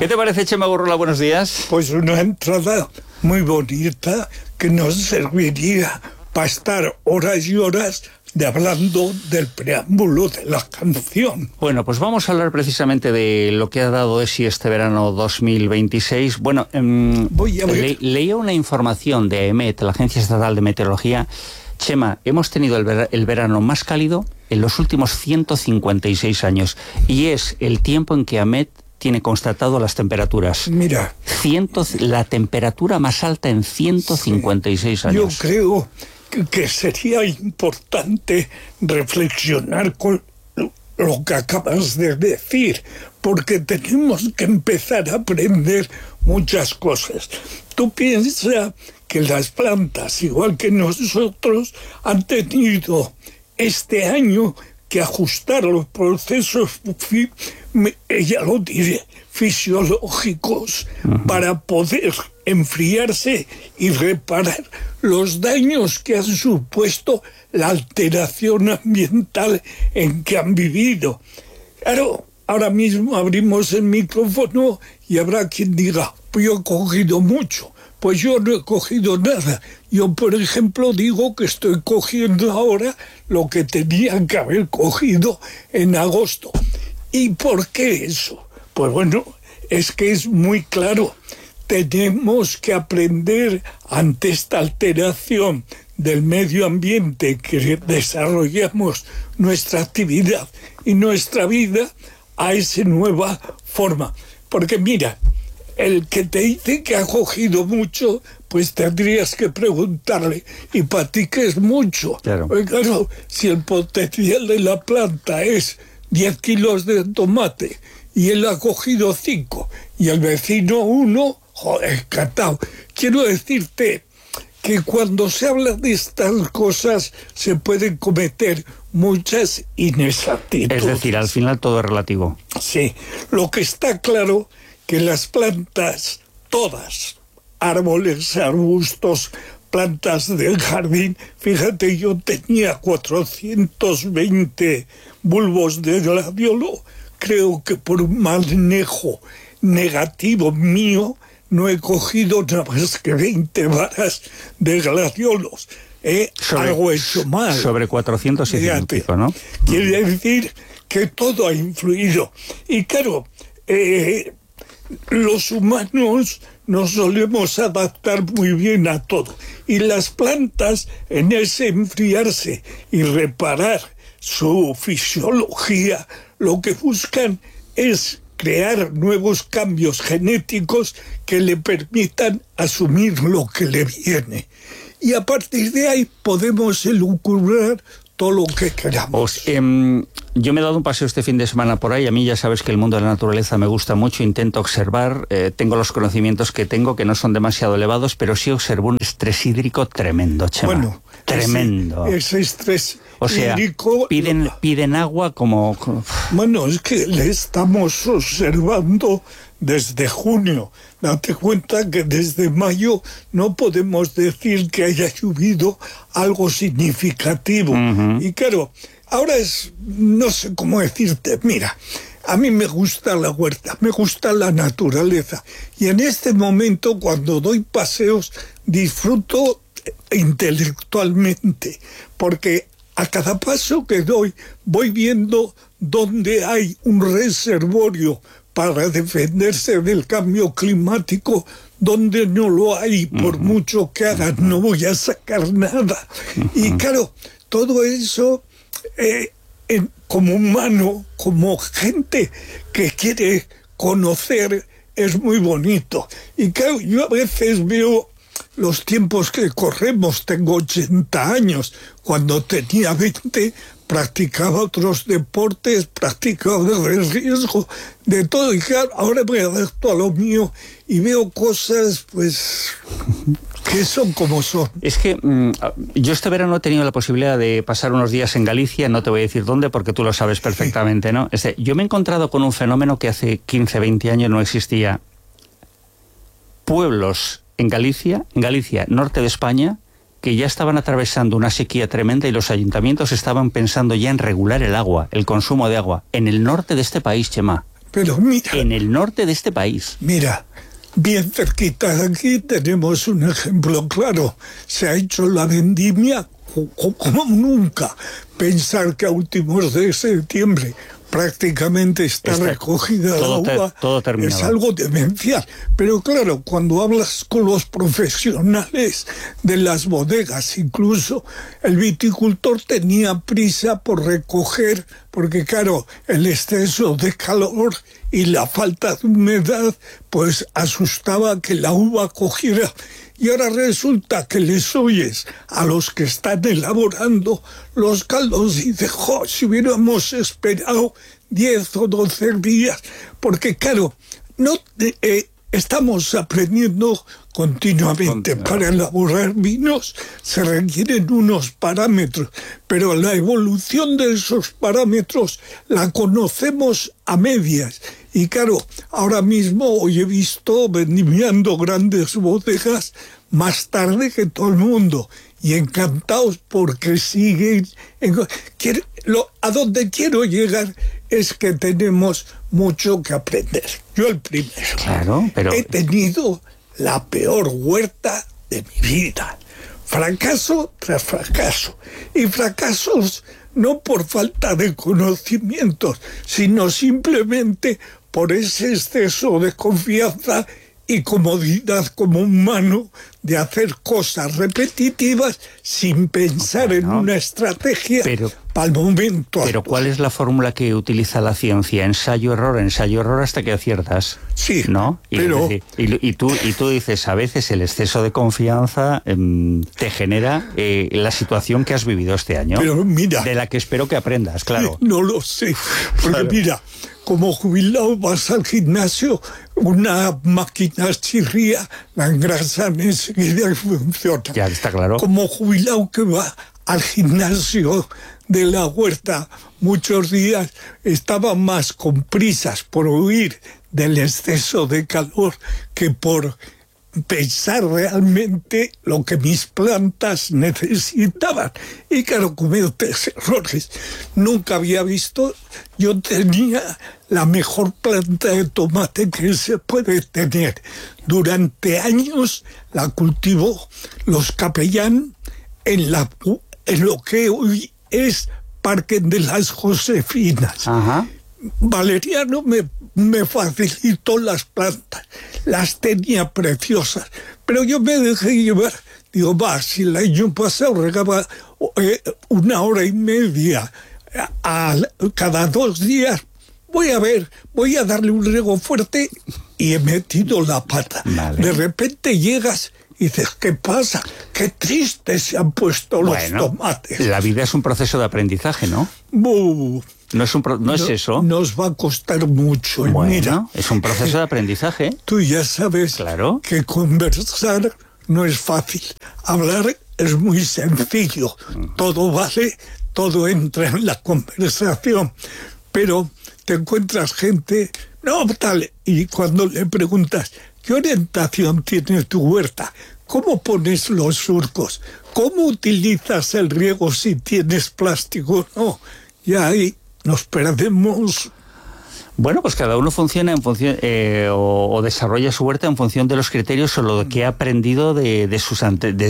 ¿Qué te parece, Chema Gurrola? Buenos días. Pues una entrada muy bonita que nos serviría para estar horas y horas hablando del preámbulo de la canción. Bueno, pues vamos a hablar precisamente de lo que ha dado de sí este verano 2026. Bueno, leía una información de EMET, la Agencia Estatal de Meteorología. Chema, hemos tenido el verano más cálido en los últimos 156 años y es el tiempo en que EMET tiene constatado las temperaturas. Mira, la temperatura más alta en 156 años. Yo creo que sería importante reflexionar con lo que acabas de decir, porque tenemos que empezar a aprender muchas cosas. Tú piensas que las plantas, igual que nosotros, han tenido este año que ajustar los procesos, ya lo diré, fisiológicos, para poder enfriarse y reparar los daños que han supuesto la alteración ambiental en que han vivido. Claro, ahora mismo abrimos el micrófono y habrá quien diga, pues yo he cogido mucho. Pues yo no he cogido nada. Yo, por ejemplo, digo que estoy cogiendo ahora lo que tenía que haber cogido en agosto. ¿Y por qué eso? Pues bueno, es que es muy claro. Tenemos que aprender ante esta alteración del medio ambiente que desarrollamos nuestra actividad y nuestra vida a esa nueva forma. Porque mira, el que te dice que ha cogido mucho, pues tendrías que preguntarle, ¿y para ti qué es mucho? Claro. Pues claro, si el potencial de la planta es 10 kilos de tomate y él ha cogido 5 y el vecino 1, joder, catao. Quiero decirte que cuando se habla de estas cosas se pueden cometer muchas inexactitudes. Es decir, al final todo es relativo. Sí, lo que está claro que las plantas, todas, árboles, arbustos, plantas del jardín, fíjate, yo tenía 420 bulbos de gladiolo, creo que por un manejo negativo mío no he cogido nada más que 20 varas de gladiolos. Algo hecho mal. Sobre 400 y pico, ¿no? Quiere decir que todo ha influido. Y claro, los humanos nos solemos adaptar muy bien a todo. Y las plantas, en ese enfriarse y reparar su fisiología, lo que buscan es crear nuevos cambios genéticos que le permitan asumir lo que le viene. Y a partir de ahí podemos elucubrar todo lo que queramos. Yo me he dado un paseo este fin de semana por ahí. A mí ya sabes que el mundo de la naturaleza me gusta mucho, intento observar, tengo los conocimientos que tengo, que no son demasiado elevados, pero sí observo un estrés hídrico tremendo, Chema. Bueno, tremendo. Ese estrés hídrico... Piden agua como... Bueno, es que le estamos observando desde junio. Date cuenta que desde mayo no podemos decir que haya llovido algo significativo. Y claro, ahora no sé cómo decirte, mira, a mí me gusta la huerta, me gusta la naturaleza. Y en este momento, cuando doy paseos, disfruto intelectualmente, porque a cada paso que doy voy viendo dónde hay un reservorio para defenderse del cambio climático, donde no lo hay, por mucho que hagan, no voy a sacar nada. Y claro, todo eso, como humano, como gente que quiere conocer, es muy bonito. Y claro, yo a veces veo los tiempos que corremos, tengo 80 años, cuando tenía 20 practicaba otros deportes, practicaba de riesgo, de todo, y claro, ahora me adapto a lo mío y veo cosas, pues, que son como son. Es que yo este verano he tenido la posibilidad de pasar unos días en Galicia, no te voy a decir dónde porque tú lo sabes perfectamente, ¿no? Yo me he encontrado con un fenómeno que hace 15, 20 años no existía. Pueblos en Galicia, norte de España, que ya estaban atravesando una sequía tremenda y los ayuntamientos estaban pensando ya en regular el agua, el consumo de agua, en el norte de este país, Chema. Pero mira... En el norte de este país. Mira, bien cerquita de aquí tenemos un ejemplo claro. Se ha hecho la vendimia como nunca. Pensar que a últimos de septiembre prácticamente está recogida la uva, todo terminado. Es algo demencial. Pero claro, cuando hablas con los profesionales de las bodegas, incluso el viticultor tenía prisa por recoger, porque claro, el exceso de calor y la falta de humedad, pues asustaba que la uva cogiera. Y ahora resulta que les oyes a los que están elaborando los caldos y dices, jo, si hubiéramos esperado 10 o 12 días, porque claro, no estamos aprendiendo continuamente. Para elaborar vinos se requieren unos parámetros, pero la evolución de esos parámetros la conocemos a medias. Y claro, ahora mismo hoy he visto vendimiando grandes bodegas más tarde que todo el mundo. Y encantados porque siguen... A donde quiero llegar es que tenemos mucho que aprender. Yo el primero. Claro, pero... He tenido la peor huerta de mi vida. Fracaso tras fracaso. Y fracasos no por falta de conocimientos, sino simplemente por ese exceso de confianza y comodidad como humano de hacer cosas repetitivas sin pensar en una estrategia para el momento. Pero ¿cuál es la fórmula que utiliza la ciencia? Ensayo-error hasta que aciertas. Sí, ¿no? pero... Y tú dices, a veces el exceso de confianza te genera la situación que has vivido este año. Pero mira... De la que espero que aprendas, claro. No lo sé, porque claro. Mira... Como jubilado vas al gimnasio, una máquina chirría, la engrasan enseguida y funciona. Ya está claro. Como jubilado que va al gimnasio de la huerta muchos días, estaba más con prisas por huir del exceso de calor que por pensar realmente lo que mis plantas necesitaban. Y claro, cometí errores. Nunca había visto, yo tenía la mejor planta de tomate que se puede tener. Durante años la cultivó los Capellán en lo que hoy es Parque de las Josefinas. Ajá. Valeriano me facilitó las plantas, las tenía preciosas, pero yo me dejé llevar, digo, si el año pasado regaba 1 hora y media cada 2 días, voy a darle un riego fuerte y he metido la pata. Vale. De repente llegas y dices, ¿qué pasa? Qué tristes se han puesto los tomates. La vida es un proceso de aprendizaje, ¿no? No es eso. Nos va a costar mucho. Bueno, mira, es un proceso de aprendizaje. Tú ya sabes que conversar no es fácil. Hablar es muy sencillo. Todo vale, todo entra en la conversación. Pero te encuentras gente, y cuando le preguntas, ¿qué orientación tiene tu huerta? ¿Cómo pones los surcos? ¿Cómo utilizas el riego si tienes plástico? No, ya ahí nos perdemos. Bueno, pues cada uno funciona en función o desarrolla su huerta en función de los criterios o lo que ha aprendido de sus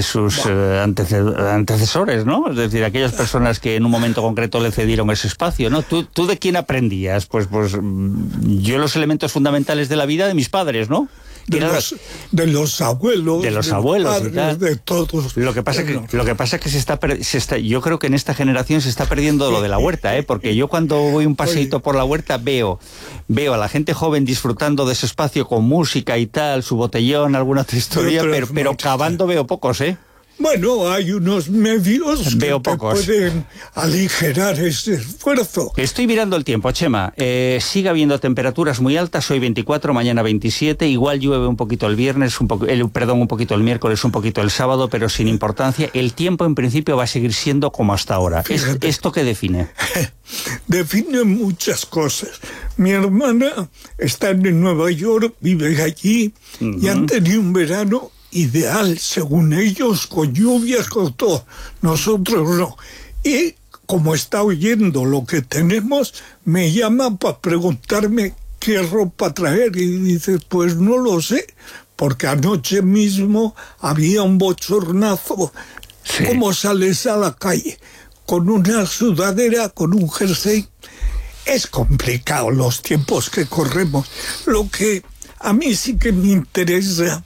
antecesores, ¿no? Es decir, aquellas personas que en un momento concreto le cedieron ese espacio, ¿no? ¿Tú de quién aprendías? Pues yo los elementos fundamentales de la vida de mis padres, ¿no? De los abuelos, de los padres, y tal. De todos. Lo que pasa es que yo creo que en esta generación se está perdiendo lo de la huerta, porque yo cuando voy un paseíto por la huerta veo a la gente joven disfrutando de ese espacio con música y tal, su botellón, alguna otra historia, pero cavando veo pocos, Bueno, hay unos medios que pueden aligerar ese esfuerzo. Estoy mirando el tiempo, Chema. Sigue habiendo temperaturas muy altas, hoy 24, mañana 27. Igual llueve un poquito el viernes, un poquito el miércoles, un poquito el sábado, pero sin importancia. El tiempo, en principio, va a seguir siendo como hasta ahora. ¿Esto qué define? Define muchas cosas. Mi hermana está en Nueva York, vive allí, y han tenido un verano ideal, según ellos, con lluvias, con todo. Nosotros no. Y como está oyendo lo que tenemos, me llama para preguntarme qué ropa traer, y dices, pues no lo sé, porque anoche mismo había un bochornazo. Sí. ¿Cómo sales a la calle? Con una sudadera, con un jersey. Es complicado los tiempos que corremos. Lo que a mí sí que me interesa,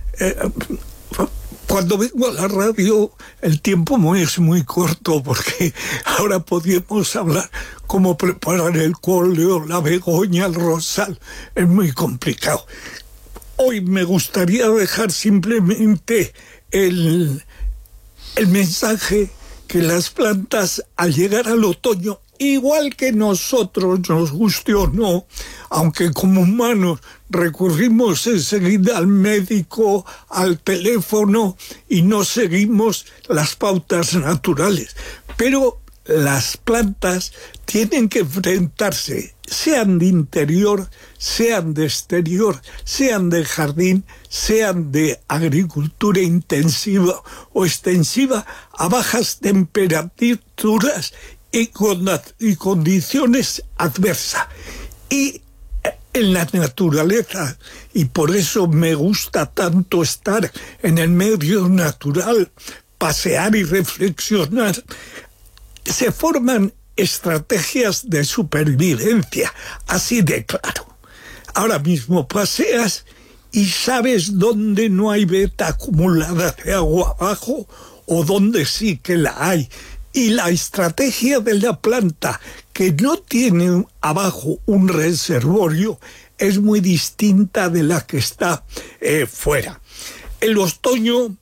cuando vengo a la radio, el tiempo es muy corto, porque ahora podemos hablar cómo preparar el cóleo, la begoña, el rosal. Es muy complicado. Hoy me gustaría dejar simplemente el mensaje que las plantas, al llegar al otoño, igual que nosotros, nos guste o no, aunque como humanos recurrimos enseguida al médico, al teléfono, y no seguimos las pautas naturales, pero las plantas tienen que enfrentarse, sean de interior, sean de exterior, sean de jardín, sean de agricultura intensiva o extensiva, a bajas temperaturas y condiciones adversas. Y en la naturaleza, y por eso me gusta tanto estar en el medio natural, pasear y reflexionar, se forman estrategias de supervivencia, así de claro. Ahora mismo paseas y sabes dónde no hay veta acumulada de agua abajo o dónde sí que la hay. Y la estrategia de la planta, que no tiene abajo un reservorio, es muy distinta de la que está fuera. El otoño,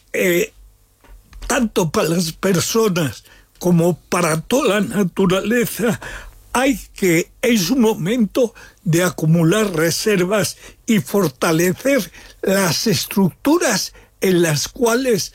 tanto para las personas como para toda la naturaleza, es un momento de acumular reservas y fortalecer las estructuras en las cuales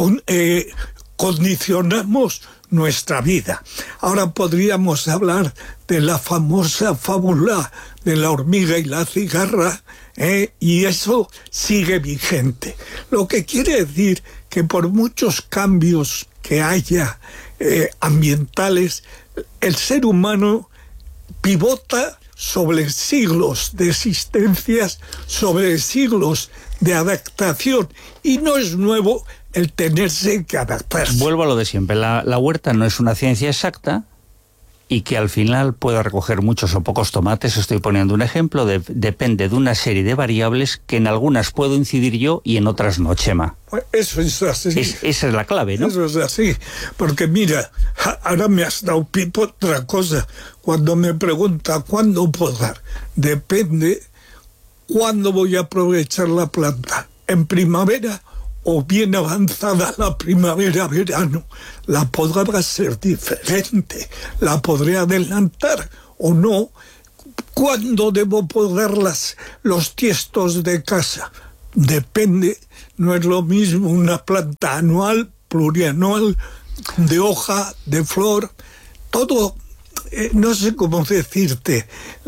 condicionamos nuestra vida. Ahora podríamos hablar de la famosa fábula de la hormiga y la cigarra, y eso sigue vigente. Lo que quiere decir que por muchos cambios que haya ambientales, el ser humano pivota sobre siglos de existencias, sobre siglos de adaptación, y no es nuevo el tenerse que adaptarse. Vuelvo a lo de siempre, la huerta no es una ciencia exacta, y que al final pueda recoger muchos o pocos tomates. Estoy poniendo un ejemplo, depende de una serie de variables que en algunas puedo incidir yo y en otras no, Chema. Eso es así. Esa es la clave, ¿no? Eso es así, porque mira, ahora me has dado pipo otra cosa. Cuando me pregunta cuándo podar, depende cuándo voy a aprovechar la planta. En primavera o bien avanzada la primavera-verano, la podrá ser diferente, la podré adelantar o no. ¿Cuándo debo podar los tiestos de casa? Depende, no es lo mismo una planta anual, plurianual, de hoja, de flor, todo, no sé cómo decirte,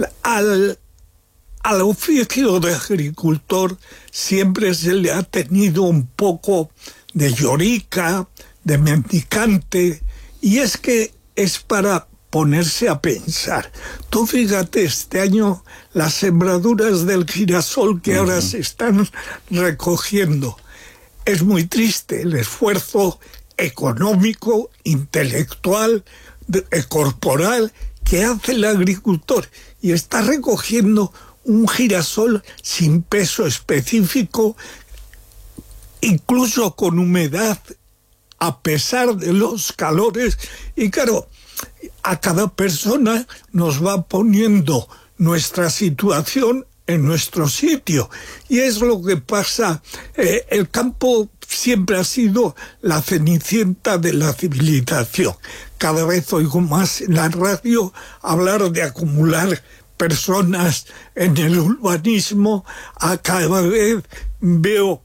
al oficio de agricultor siempre se le ha tenido un poco de llorica, de mendicante, y es que es para ponerse a pensar. Tú fíjate, este año las sembraduras del girasol que ahora se están recogiendo, es muy triste el esfuerzo económico, intelectual, corporal que hace el agricultor, y está recogiendo un girasol sin peso específico, incluso con humedad, a pesar de los calores. Y claro, a cada persona nos va poniendo nuestra situación en nuestro sitio. Y es lo que pasa. El campo siempre ha sido la cenicienta de la civilización. Cada vez oigo más en la radio hablar de acumular personas en el urbanismo. A cada vez veo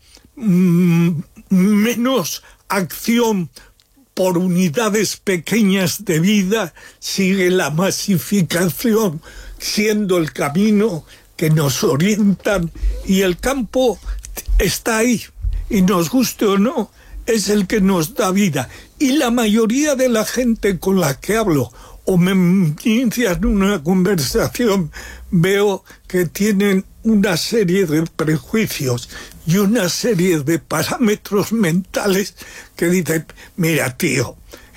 menos acción por unidades pequeñas de vida. Sigue la masificación siendo el camino que nos orientan, y el campo está ahí, y nos guste o no, es el que nos da vida. Y la mayoría de la gente con la que hablo, o me inician una conversación, veo que tienen una serie de prejuicios y una serie de parámetros mentales que dicen, mira, tío,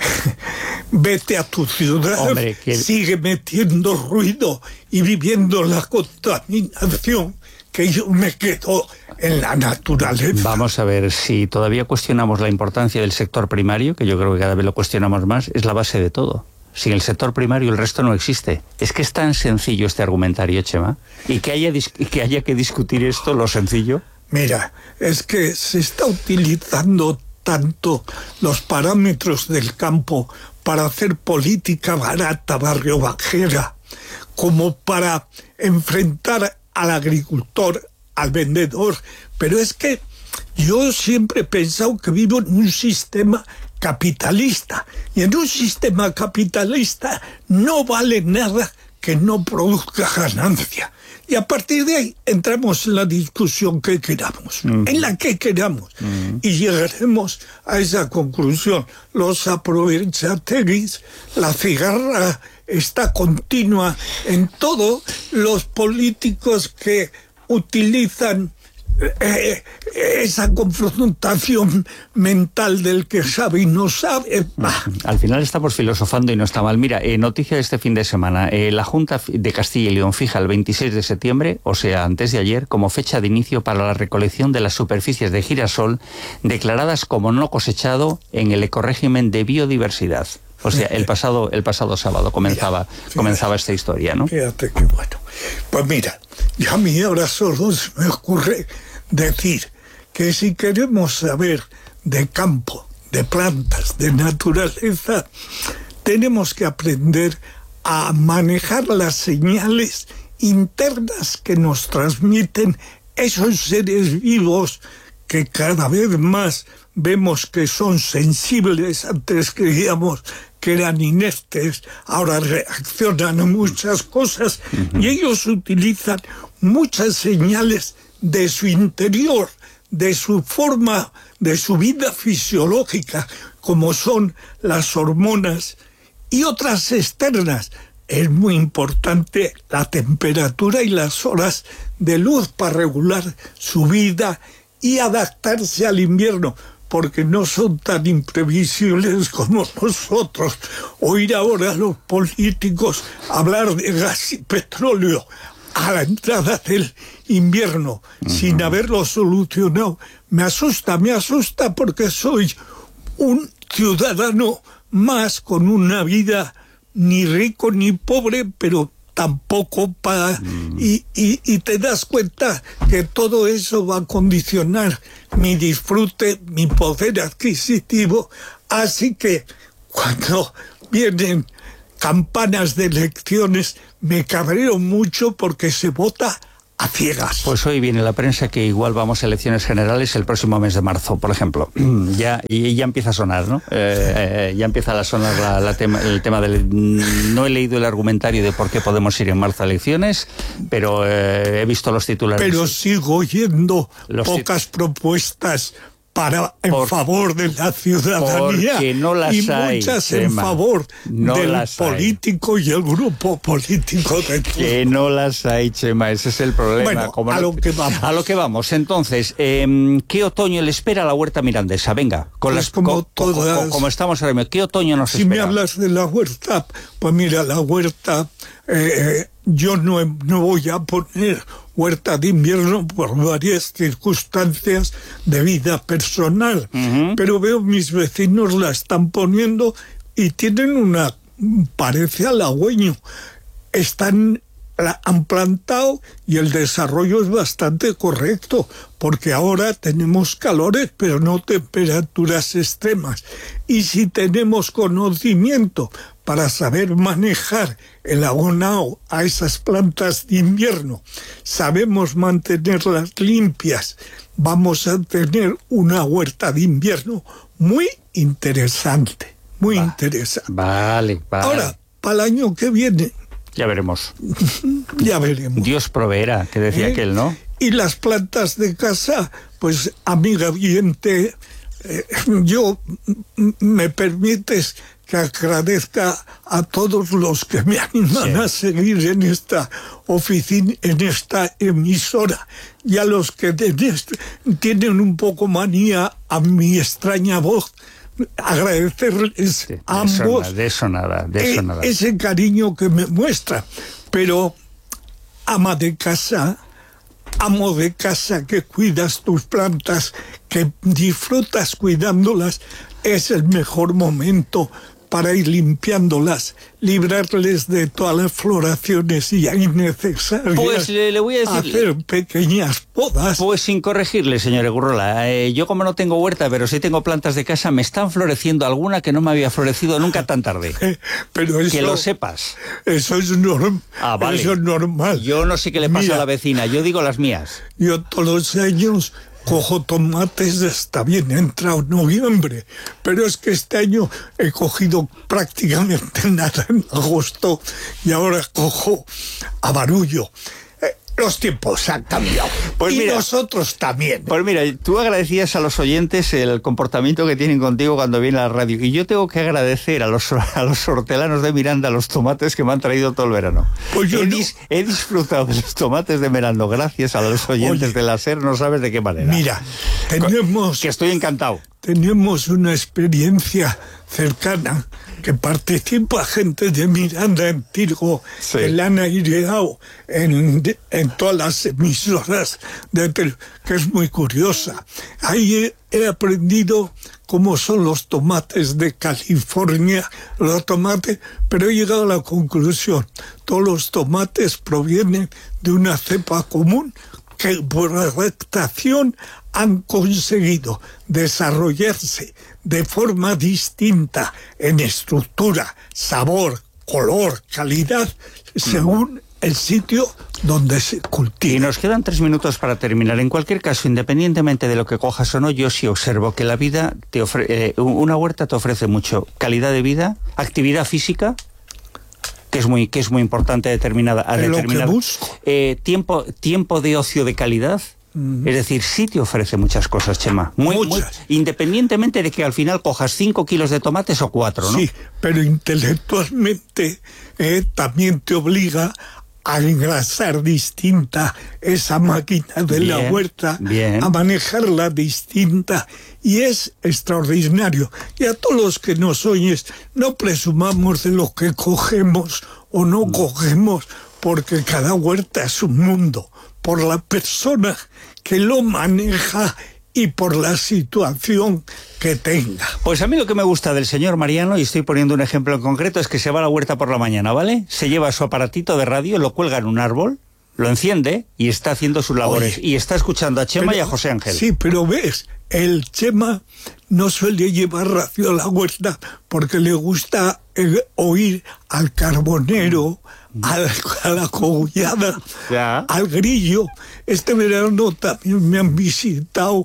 vete a tu ciudad, hombre, sigue metiendo ruido y viviendo la contaminación, que yo me quedo en la naturaleza. Vamos a ver, si todavía cuestionamos la importancia del sector primario, que yo creo que cada vez lo cuestionamos más, es la base de todo. Sin el sector primario el resto no existe. Es que es tan sencillo este argumentario, Chema, y que haya que discutir esto, lo sencillo. Mira, es que se está utilizando tanto los parámetros del campo para hacer política barata, barrio bajera, como para enfrentar al agricultor, al vendedor. Pero es que yo siempre he pensado que vivo en un sistema capitalista, y en un sistema capitalista no vale nada que no produzca ganancia. Y a partir de ahí entramos en la discusión que queramos, en la que queramos, y llegaremos a esa conclusión. Los aprovechateguis, la cigarra está continua en todo, los políticos que utilizan esa confrontación mental del que sabe y no sabe. Al final estamos filosofando y no está mal. Mira, noticia de este fin de semana. La Junta de Castilla y León fija el 26 de septiembre, o sea, antes de ayer, como fecha de inicio para la recolección de las superficies de girasol declaradas como no cosechado en el ecorrégimen de biodiversidad. O sea, el pasado sábado comenzaba esta historia, ¿no? Fíjate qué bueno. Pues mira, a mí ahora solo se me ocurre decir que si queremos saber de campo, de plantas, de naturaleza, tenemos que aprender a manejar las señales internas que nos transmiten esos seres vivos que cada vez más vemos que son sensibles. Antes creíamos que eran inertes, ahora reaccionan a muchas cosas, y ellos utilizan muchas señales de su interior, de su forma, de su vida fisiológica, como son las hormonas y otras externas. Es muy importante la temperatura y las horas de luz para regular su vida y adaptarse al invierno, porque no son tan imprevisibles como nosotros. Oír ahora a los políticos hablar de gas y petróleo a la entrada del invierno sin haberlo solucionado, me asusta porque soy un ciudadano más con una vida ni rico ni pobre, pero tampoco para... Y te das cuenta que todo eso va a condicionar mi disfrute, mi poder adquisitivo. Así que cuando vienen campanas de elecciones me cabreo mucho porque se vota a ciegas. Pues hoy viene la prensa que igual vamos a elecciones generales el próximo mes de marzo, por ejemplo. Ya empieza a sonar, ¿no? Ya empieza a sonar el tema del... No he leído el argumentario de por qué podemos ir en marzo a elecciones, pero he visto los titulares. Pero sigo oyendo pocas propuestas en favor de la ciudadanía, no las y hay, muchas Chema, en favor no del político y el grupo político de que no las hay, Chema, ese es el problema. Bueno, a lo que vamos. Entonces, ¿qué otoño le espera a la huerta mirandesa? Venga, como estamos ahora mismo, ¿qué otoño nos espera? Si me hablas de la huerta, pues mira, la huerta, yo no voy a poner huerta de invierno por varias circunstancias de vida personal, pero veo mis vecinos la están poniendo y tienen parece halagüeño. Han plantado y el desarrollo es bastante correcto, porque ahora tenemos calores, pero no temperaturas extremas. Y si tenemos conocimiento para saber manejar el abonado a esas plantas de invierno, sabemos mantenerlas limpias, vamos a tener una huerta de invierno muy interesante, muy interesante. Vale. Ahora, para el año que viene, ya veremos. Ya veremos. Dios proveerá, que decía aquel, ¿no? Y las plantas de casa, pues amiga oyente, me permites que agradezca a todos los que me animan a seguir en esta oficina, en esta emisora, y a los que tienen un poco manía a mi extraña voz. Agradecerles a ambos de eso nada. ese cariño que me muestran. Pero ama de casa, amo de casa, que cuidas tus plantas, que disfrutas cuidándolas, es el mejor momento para ir limpiándolas, librarles de todas las floraciones y innecesarias. Pues le voy a decir, hacer pequeñas podas. Pues sin corregirle, señor Egurrola, yo como no tengo huerta, pero sí tengo plantas de casa, me están floreciendo alguna que no me había florecido nunca tan tarde. Pero eso, que lo sepas. Eso es vale. Eso es normal. Yo no sé qué le pasa a la vecina, yo digo las mías. Yo todos los años cojo tomates, está bien, entrado noviembre, pero es que este año he cogido prácticamente nada en agosto y ahora cojo a barullo. Los tiempos han cambiado. Pues y mira, nosotros también. Pues mira, tú agradecías a los oyentes el comportamiento que tienen contigo cuando viene a la radio. Y yo tengo que agradecer a los hortelanos de Miranda los tomates que me han traído todo el verano. Pues yo he disfrutado de los tomates de Miranda gracias a los oyentes de la SER, no sabes de qué manera. Mira, tenemos... Que estoy encantado. Tenemos una experiencia cercana que participa gente de Miranda en Tirgo, sí, que la han aireado en todas las emisoras que es muy curiosa. Ahí he aprendido cómo son los tomates de California, los tomates, pero he llegado a la conclusión, todos los tomates provienen de una cepa común que por adaptación han conseguido desarrollarse de forma distinta en estructura, sabor, color, calidad, según el sitio donde se cultiva. Y nos quedan 3 minutos para terminar. En cualquier caso, independientemente de lo que cojas o no, yo sí observo que la vida una huerta te ofrece mucho: calidad de vida, actividad física, que es muy importante determinada. Tiempo de ocio de calidad. Es decir, sí te ofrece muchas cosas, Chema. Independientemente de que al final cojas 5 kilos de tomates o 4, ¿no? Sí, pero intelectualmente también te obliga a engrasar distinta esa máquina de la huerta, a manejarla distinta, y es extraordinario. Y a todos los que nos oyes, no presumamos de lo que cogemos o no cogemos, porque cada huerta es un mundo, por la persona que lo maneja y por la situación que tenga. Pues a mí lo que me gusta del señor Mariano, y estoy poniendo un ejemplo en concreto, es que se va a la huerta por la mañana, ¿vale? Se lleva su aparatito de radio, lo cuelga en un árbol, lo enciende y está haciendo sus labores. Y está escuchando a Chema y a José Ángel. Sí, pero ves, el Chema no suele llevar radio a la huerta porque le gusta oír al carbonero, a la cogullada, al grillo. Este verano también me han visitado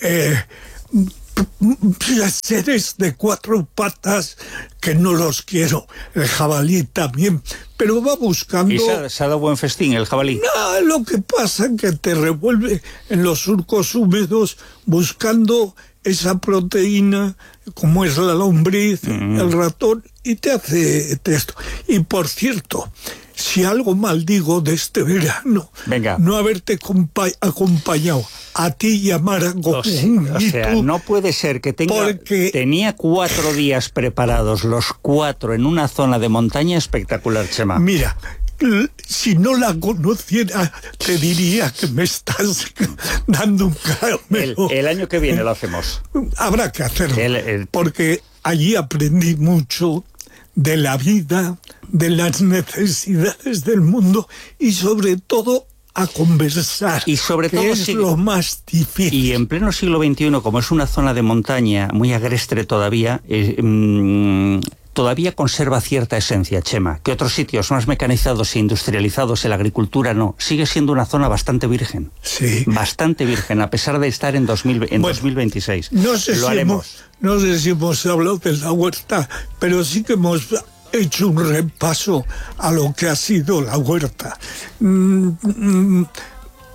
seres de 4 patas que no los quiero. El jabalí también, pero va buscando... ¿Y se ha dado buen festín el jabalí? No, lo que pasa es que te revuelve en los surcos húmedos buscando esa proteína, como es la lombriz, el ratón, y te hace esto. Y por cierto, si algo maldigo de este verano, no haberte acompañado a ti y a Mara. O sea, no puede ser que tenía 4 días preparados, los 4 en una zona de montaña espectacular, Chema. Mira, si no la conociera, te diría que me estás dando un caramelo. El año que viene lo hacemos. Habrá que hacerlo, porque allí aprendí mucho de la vida, de las necesidades del mundo y sobre todo a conversar, y sobre todo es lo más difícil. Y en pleno siglo XXI, como es una zona de montaña muy agreste todavía, todavía conserva cierta esencia, Chema, que otros sitios más mecanizados e industrializados en la agricultura no. Sigue siendo una zona bastante virgen. Sí. Bastante virgen, a pesar de estar en 2026. No sé si hemos hablado de la huerta, pero sí que hemos hecho un repaso a lo que ha sido la huerta.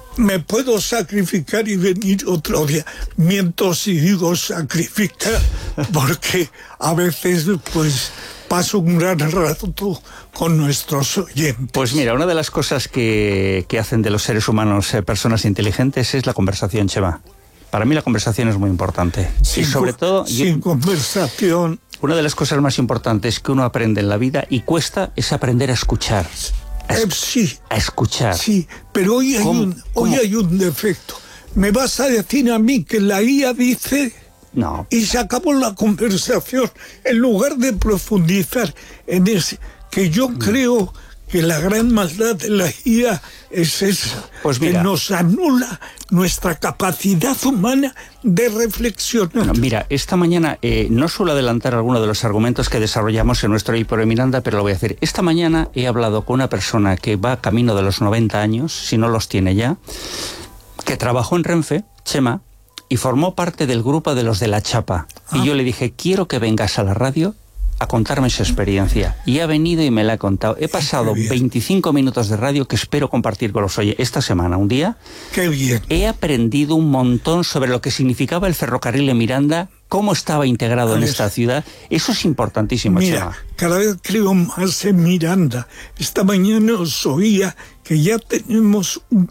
me puedo sacrificar y venir otro día. Miento si digo sacrificar, porque a veces pues paso un gran rato con nuestros oyentes. Pues mira, una de las cosas que hacen de los seres humanos personas inteligentes es la conversación, Chema. Para mí la conversación es muy importante. Y sobre todo... Sin conversación... Una de las cosas más importantes que uno aprende en la vida y cuesta es aprender a escuchar. Sí. A escuchar. Sí, pero hoy hay un defecto. ¿Me vas a decir a mí que la IA dice...? No. Y se acabó la conversación en lugar de profundizar en ese... Que yo creo que la gran maldad de la IA es esa, pues mira, que nos anula nuestra capacidad humana de reflexionar. No, mira, esta mañana no suelo adelantar algunos de los argumentos que desarrollamos en nuestro Hiper Miranda, pero lo voy a hacer. Esta mañana he hablado con una persona que va camino de los 90 años, si no los tiene ya, que trabajó en Renfe, Chema, y formó parte del grupo de los de la chapa. Y yo le dije, quiero que vengas a la radio a contarme su experiencia. Y ha venido y me la ha contado. He pasado 25 minutos de radio que espero compartir con los oyentes. Esta semana, un día, ¡qué bien! He aprendido un montón sobre lo que significaba el ferrocarril en Miranda, cómo estaba integrado en esta ciudad. Eso es importantísimo, mira, Chema. Cada vez creo más en Miranda. Esta mañana os oía que ya tenemos un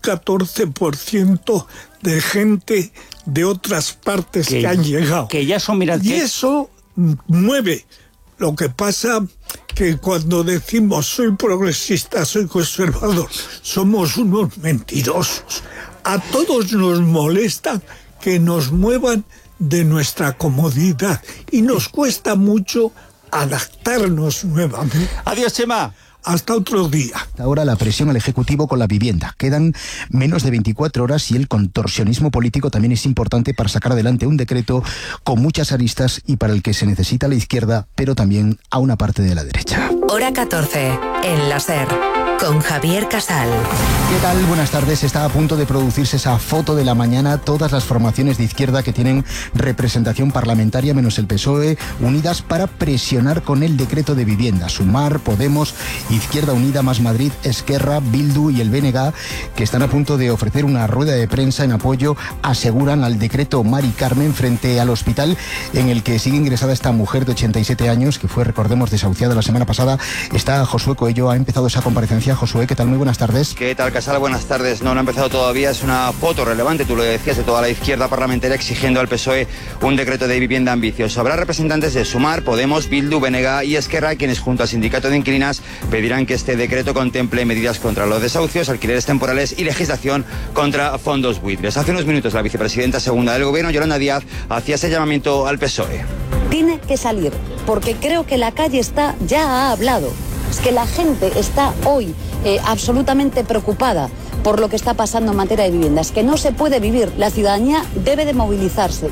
14% de gente de otras partes que han llegado. Que ya son mirandeses. Y eso mueve. Lo que pasa que cuando decimos soy progresista, soy conservador, somos unos mentirosos. A todos nos molesta que nos muevan de nuestra comodidad y nos cuesta mucho adaptarnos nuevamente. Adiós, Chema. Hasta otro día. Ahora la presión al Ejecutivo con la vivienda. Quedan menos de 24 horas y el contorsionismo político también es importante para sacar adelante un decreto con muchas aristas y para el que se necesita a la izquierda, pero también a una parte de la derecha. Hora 14, en la SER, con Javier Casal. ¿Qué tal? Buenas tardes. Está a punto de producirse esa foto de la mañana. Todas las formaciones de izquierda que tienen representación parlamentaria, menos el PSOE, unidas para presionar con el decreto de vivienda. Sumar, Podemos, Izquierda Unida, Más Madrid, Esquerra, Bildu y el BNG, que están a punto de ofrecer una rueda de prensa en apoyo, aseguran, al decreto Mari Carmen frente al hospital en el que sigue ingresada esta mujer de 87 años, que fue, recordemos, desahuciada la semana pasada. Está Josué Coello, ha empezado esa comparecencia. Josué, ¿qué tal? Muy buenas tardes. ¿Qué tal, Casal? Buenas tardes. No ha empezado todavía, es una foto relevante, tú lo decías, de toda la izquierda parlamentaria exigiendo al PSOE un decreto de vivienda ambicioso. Habrá representantes de Sumar, Podemos, Bildu, BNG y Esquerra, quienes junto al sindicato de inquilinas pedirán que este decreto contemple medidas contra los desahucios, alquileres temporales y legislación contra fondos buitres. Hace unos minutos la vicepresidenta segunda del Gobierno, Yolanda Díaz, hacía ese llamamiento al PSOE. Tiene que salir, porque creo que la calle ya ha hablado. Es que la gente está hoy absolutamente preocupada por lo que está pasando en materia de vivienda. Es que no se puede vivir. La ciudadanía debe de movilizarse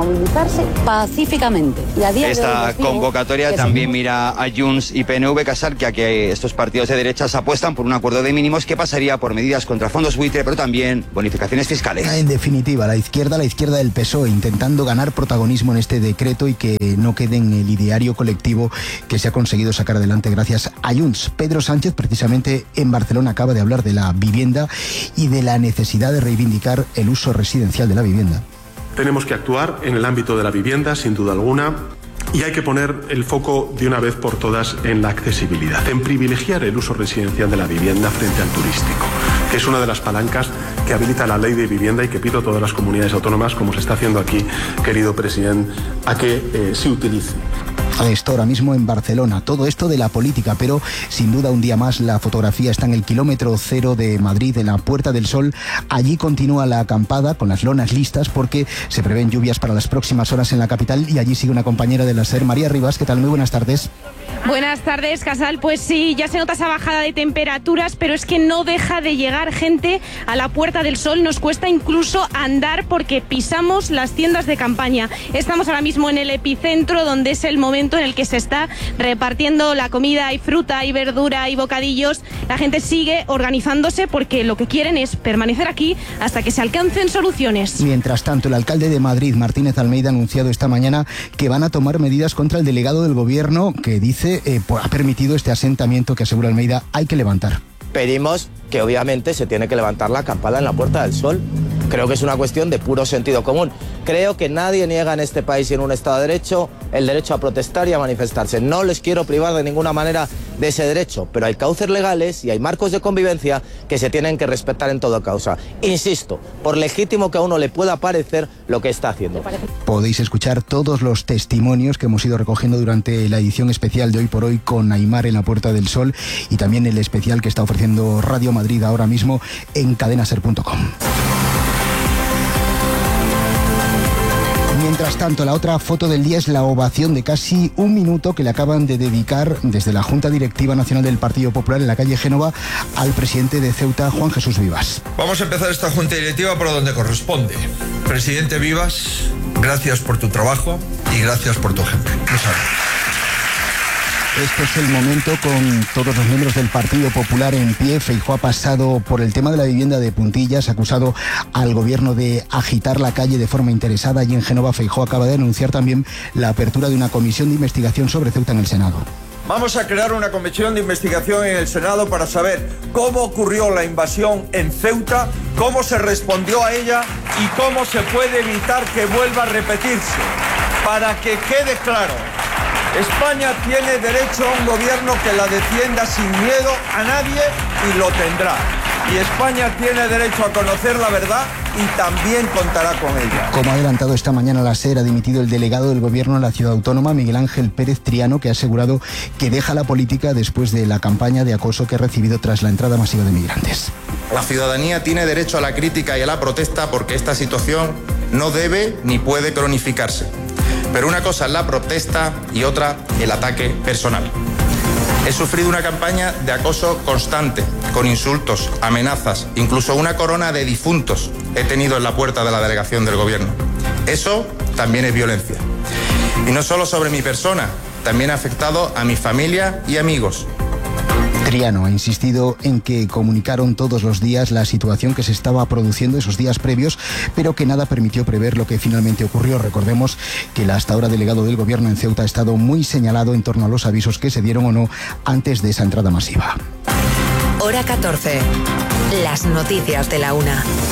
pacíficamente. Y a día Esta de hoy convocatoria también mira a Junts y PNV, Casal, que aquí estos partidos de derechas apuestan por un acuerdo de mínimos que pasaría por medidas contra fondos buitre, pero también bonificaciones fiscales. En definitiva, la izquierda del PSOE, intentando ganar protagonismo en este decreto y que no quede en el ideario colectivo que se ha conseguido sacar adelante gracias a Junts. Pedro Sánchez, precisamente en Barcelona, acaba de hablar de la vivienda y de la necesidad de reivindicar el uso residencial de la vivienda. Tenemos que actuar en el ámbito de la vivienda, sin duda alguna, y hay que poner el foco de una vez por todas en la accesibilidad, en privilegiar el uso residencial de la vivienda frente al turístico, que es una de las palancas que habilita la ley de vivienda y que pido a todas las comunidades autónomas, como se está haciendo aquí, querido presidente, a que se utilice. Esto ahora mismo en Barcelona, todo esto de la política, pero sin duda un día más la fotografía está en el kilómetro cero de Madrid, en la Puerta del Sol. Allí continúa la acampada con las lonas listas porque se prevén lluvias para las próximas horas en la capital y allí sigue una compañera de la SER, María Rivas. ¿Qué tal? Muy buenas tardes. Buenas tardes, Casal. Pues sí, ya se nota esa bajada de temperaturas, pero es que no deja de llegar gente a la Puerta del Sol. Nos cuesta incluso andar porque pisamos las tiendas de campaña. Estamos ahora mismo en el epicentro, donde es el momento en el que se está repartiendo la comida y fruta y verdura y bocadillos. La gente sigue organizándose porque lo que quieren es permanecer aquí hasta que se alcancen soluciones. Mientras tanto, el alcalde de Madrid, Martínez Almeida, ha anunciado esta mañana que van a tomar medidas contra el delegado del Gobierno que dice ha permitido este asentamiento que, asegura Almeida, hay que levantar. pedimos que obviamente se tiene que levantar la campana en la Puerta del Sol. Creo que es una cuestión de puro sentido común. Creo que nadie niega en este país y en un Estado de Derecho el derecho a protestar y a manifestarse. No les quiero privar de ninguna manera de ese derecho, pero hay cauces legales y hay marcos de convivencia que se tienen que respetar en toda causa. Insisto, por legítimo que a uno le pueda parecer lo que está haciendo. Podéis escuchar todos los testimonios que hemos ido recogiendo durante la edición especial de Hoy por Hoy con Aimar en la Puerta del Sol y también el especial que está ofreciendo Radio Madrid ahora mismo en cadenaser.com. Mientras tanto, la otra foto del día es la ovación de casi un minuto que le acaban de dedicar desde la Junta Directiva Nacional del Partido Popular en la calle Génova al presidente de Ceuta, Juan Jesús Vivas. Vamos a empezar esta Junta Directiva por donde corresponde. Presidente Vivas, gracias por tu trabajo y gracias por tu ejemplo. Muchas gracias. Este es el momento con todos los miembros del Partido Popular en pie. Feijóo ha pasado por el tema de la vivienda de Puntillas, ha acusado al gobierno de agitar la calle de forma interesada y en Génova Feijóo acaba de anunciar también la apertura de una comisión de investigación sobre Ceuta en el Senado. Vamos a crear una comisión de investigación en el Senado para saber cómo ocurrió la invasión en Ceuta, cómo se respondió a ella y cómo se puede evitar que vuelva a repetirse. Para que quede claro, España tiene derecho a un gobierno que la defienda sin miedo a nadie y lo tendrá. Y España tiene derecho a conocer la verdad y también contará con ella. Como ha adelantado esta mañana la SER, ha dimitido el delegado del gobierno en la ciudad autónoma, Miguel Ángel Pérez Triano, que ha asegurado que deja la política después de la campaña de acoso que ha recibido tras la entrada masiva de migrantes. La ciudadanía tiene derecho a la crítica y a la protesta porque esta situación no debe ni puede cronificarse. Pero una cosa es la protesta y otra el ataque personal. He sufrido una campaña de acoso constante, con insultos, amenazas, incluso una corona de difuntos he tenido en la puerta de la delegación del gobierno. Eso también es violencia. Y no solo sobre mi persona, también ha afectado a mi familia y amigos. Triano ha insistido en que comunicaron todos los días la situación que se estaba produciendo esos días previos, pero que nada permitió prever lo que finalmente ocurrió. Recordemos que el hasta ahora delegado del gobierno en Ceuta ha estado muy señalado en torno a los avisos que se dieron o no antes de esa entrada masiva. Hora 14. Las noticias de la 1.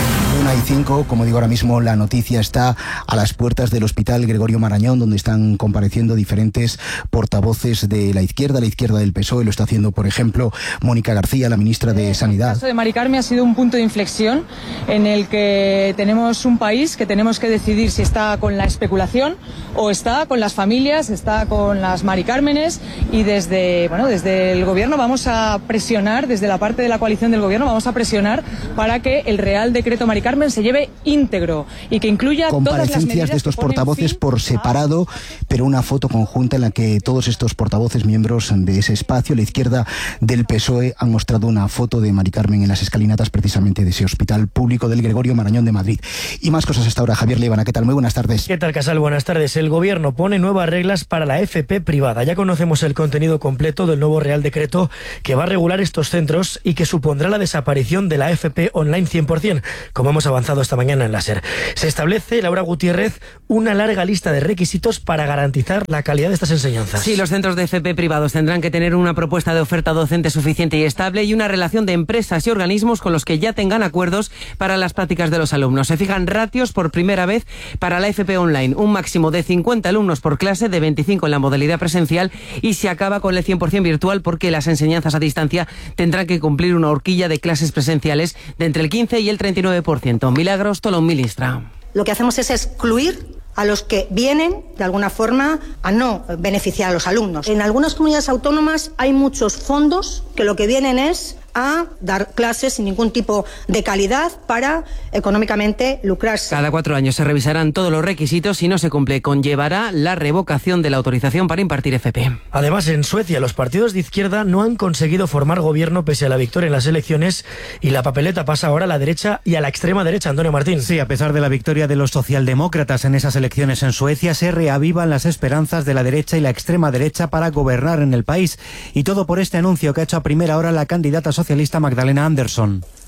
1:05, como digo ahora mismo, la noticia está a las puertas del Hospital Gregorio Marañón, donde están compareciendo diferentes portavoces de la izquierda del PSOE. Lo está haciendo, por ejemplo, Mónica García, la ministra de Sanidad. El caso de Mari Carme ha sido un punto de inflexión en el que tenemos un país que tenemos que decidir si está con la especulación o está con las familias, está con las Mari Cármenes, y desde el gobierno vamos a presionar, desde la parte de la coalición del gobierno vamos a presionar para que el Real Decreto Mari Carmen se lleve íntegro y que incluya todas las medidas de estos portavoces por separado, pero una foto conjunta en la que todos estos portavoces, miembros de ese espacio, la izquierda del PSOE, han mostrado una foto de Mari Carmen en las escalinatas precisamente de ese hospital público del Gregorio Marañón de Madrid. Y más cosas hasta ahora. Javier Líbana, ¿qué tal? Muy buenas tardes. ¿Qué tal, Casal? Buenas tardes. El gobierno pone nuevas reglas para la FP privada. Ya conocemos el contenido completo del nuevo Real Decreto que va a regular estos centros y que supondrá la desaparición de la FP online 100%, como hemos avanzado esta mañana en la SER. Se establece, Laura Gutiérrez, una larga lista de requisitos para garantizar la calidad de estas enseñanzas. Sí, los centros de FP privados tendrán que tener una propuesta de oferta docente suficiente y estable y una relación de empresas y organismos con los que ya tengan acuerdos para las prácticas de los alumnos. Se fijan ratios por primera vez para la FP online, un máximo de 50 alumnos por clase, de 25 en la modalidad presencial, y se acaba con el 100% virtual porque las enseñanzas a distancia tendrán que cumplir una horquilla de clases presenciales de entre el 15 y el 39%. Milagros Tolón, ministra. Lo que hacemos es excluir a los que vienen, de alguna forma, a no beneficiar a los alumnos. En algunas comunidades autónomas hay muchos fondos que lo que vienen es a dar clases sin ningún tipo de calidad para económicamente lucrarse. Cada 4 años se revisarán todos los requisitos. Si no se cumple, conllevará la revocación de la autorización para impartir FP. Además, en Suecia, los partidos de izquierda no han conseguido formar gobierno pese a la victoria en las elecciones, y la papeleta pasa ahora a la derecha y a la extrema derecha. Antonio Martín. Sí, a pesar de la victoria de los socialdemócratas en esas elecciones en Suecia, se reavivan las esperanzas de la derecha y la extrema derecha para gobernar en el país. Y todo por este anuncio que ha hecho a primera hora la candidata socialista Magdalena Andersson.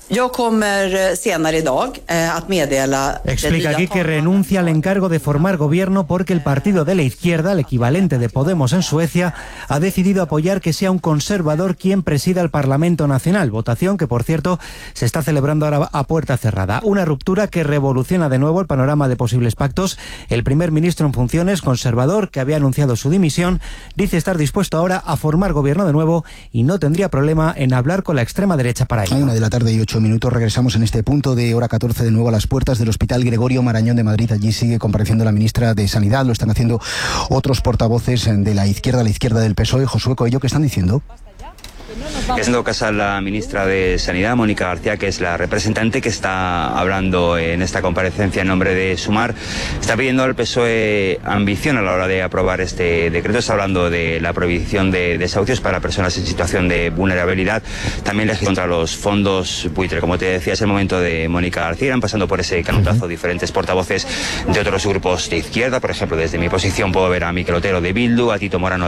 Explica aquí que renuncia al encargo de formar gobierno porque el partido de la izquierda, el equivalente de Podemos en Suecia, ha decidido apoyar que sea un conservador quien presida el Parlamento Nacional, votación que, por cierto, se está celebrando ahora a puerta cerrada. Una ruptura que revoluciona de nuevo el panorama de posibles pactos. El primer ministro en funciones, conservador, que había anunciado su dimisión, dice estar dispuesto ahora a formar gobierno de nuevo y no tendría problema en hablar con la extrema derecha para ello. 1:08 p.m. Regresamos en este punto de hora 14 de nuevo a las puertas del Hospital Gregorio Marañón de Madrid. Allí sigue compareciendo la ministra de Sanidad. Lo están haciendo otros portavoces de la izquierda del PSOE. Josué Coello, ¿qué están diciendo? Haciendo caso a la ministra de Sanidad, Mónica García, que es la representante que está hablando en esta comparecencia en nombre de Sumar, está pidiendo al PSOE ambición a la hora de aprobar este decreto. Está hablando de la prohibición de desahucios para personas en situación de vulnerabilidad, también legislación contra los fondos buitre. Como te decía, es el momento de Mónica García. Irán pasando por ese canutazo diferentes portavoces de otros grupos de izquierda. Por ejemplo, desde mi posición puedo ver a Miquel Otero de Bildu, a Tito Morano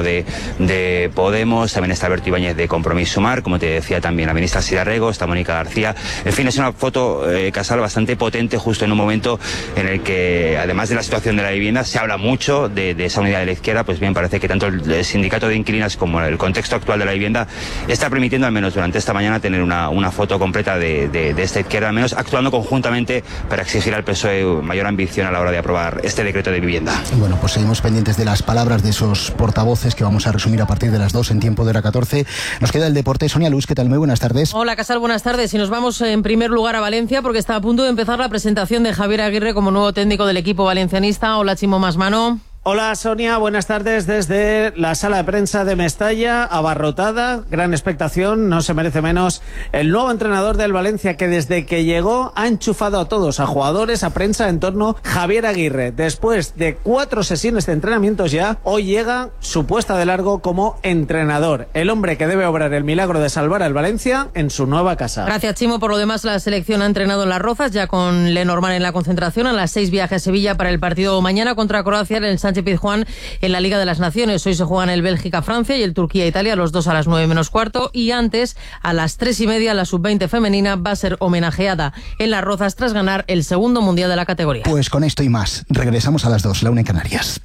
de Podemos, también está Berto Ibáñez de Compromís Sumar, como te decía también la ministra Sira Rego, está Mónica García. En fin, es una foto, Casal, bastante potente justo en un momento en el que, además de la situación de la vivienda, se habla mucho de esa unidad de la izquierda. Pues bien, parece que tanto el sindicato de inquilinas como el contexto actual de la vivienda está permitiendo, al menos durante esta mañana, tener una foto completa de esta izquierda, al menos actuando conjuntamente para exigir al PSOE mayor ambición a la hora de aprobar este decreto de vivienda. Bueno, pues seguimos pendientes de las palabras de esos portavoces que vamos a resumir a partir de las 2 en tiempo de hora 14. Nos queda el deporte. Sonia Luz, ¿qué tal? Muy buenas tardes. Hola, Casal, buenas tardes. Y nos vamos en primer lugar a Valencia porque está a punto de empezar la presentación de Javier Aguirre como nuevo técnico del equipo valencianista. Hola, Chimo Masmano. Hola, Sonia, buenas tardes desde la sala de prensa de Mestalla, abarrotada, gran expectación, no se merece menos el nuevo entrenador del Valencia, que desde que llegó ha enchufado a todos, a jugadores, a prensa, en torno a Javier Aguirre. Después de 4 sesiones de entrenamientos ya, hoy llega su puesta de largo como entrenador, el hombre que debe obrar el milagro de salvar al Valencia en su nueva casa. Gracias, Chimo. Por lo demás, la selección ha entrenado en Las Rozas, ya con Lenormand en la concentración. A las 6 viaje a Sevilla para el partido mañana contra Croacia en el Sánchez Pizjuán en la Liga de las Naciones. Hoy se juegan el Bélgica-Francia y el Turquía-Italia, los dos a las 9:15, y antes, a las 3:30, la sub-20 femenina va a ser homenajeada en Las Rozas tras ganar el segundo mundial de la categoría. Pues con esto y más, regresamos a las 2, la 1 en Canarias.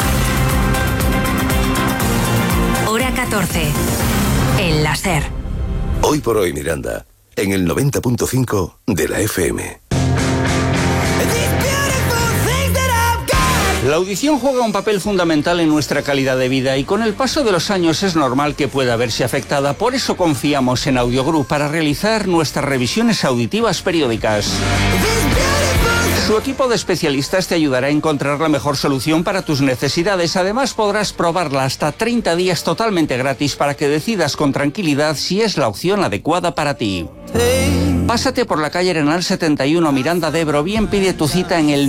Hora 14, en la SER. Hoy por hoy, Miranda, en el 90.5 de la FM. La audición juega un papel fundamental en nuestra calidad de vida y con el paso de los años es normal que pueda verse afectada. Por eso confiamos en Audiogroup para realizar nuestras revisiones auditivas periódicas. Su equipo de especialistas te ayudará a encontrar la mejor solución para tus necesidades. Además, podrás probarla hasta 30 días totalmente gratis para que decidas con tranquilidad si es la opción adecuada para ti. Pásate por la calle Arenal 71, Miranda de Ebro, bien pide tu cita en el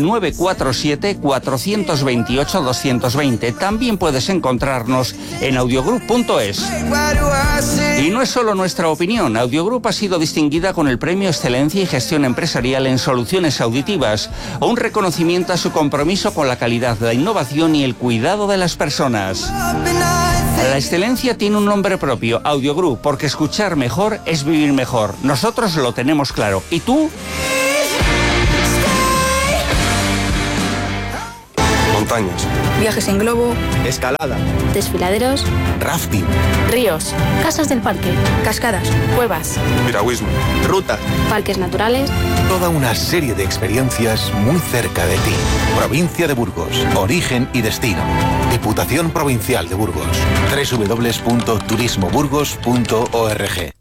947-428-220. También puedes encontrarnos en audiogroup.es. Y no es solo nuestra opinión. Audiogroup ha sido distinguida con el Premio Excelencia y Gestión Empresarial en Soluciones Auditivas, un reconocimiento a su compromiso con la calidad, la innovación y el cuidado de las personas. La excelencia tiene un nombre propio, Audiogroup, porque escuchar mejor es vivir mejor. Nosotros lo tenemos claro. ¿Y tú? Montañas. Viajes en globo. Escalada. Desfiladeros. Rafting. Ríos. Casas del parque. Cascadas. Cuevas. Piragüismo. Ruta. Parques naturales. Toda una serie de experiencias muy cerca de ti. Provincia de Burgos. Origen y destino. Diputación Provincial de Burgos. www.turismoburgos.org.